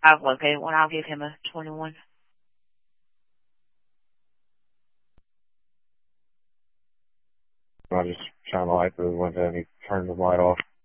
I've located one. I'll give him a 21. I just shine the light through the window and he turned the light off.